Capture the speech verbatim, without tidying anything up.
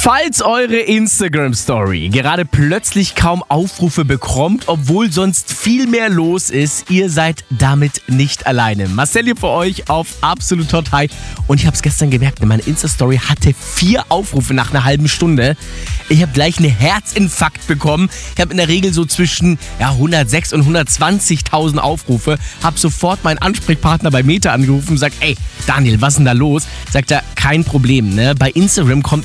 Falls eure Instagram-Story gerade plötzlich kaum Aufrufe bekommt, obwohl sonst viel mehr los ist, ihr seid damit nicht alleine. Marcel hier für euch auf Absolut Hot High und ich habe es gestern gemerkt, meine Insta-Story hatte vier Aufrufe nach einer halben Stunde. Ich habe gleich einen Herzinfarkt bekommen. Ich habe in der Regel so zwischen ja, hundertsechs und hundertzwanzigtausend Aufrufe. Habe sofort meinen Ansprechpartner bei Meta angerufen und sagt, ey Daniel, was ist denn da los? Sagt er, kein Problem, ne? Bei Instagram kommt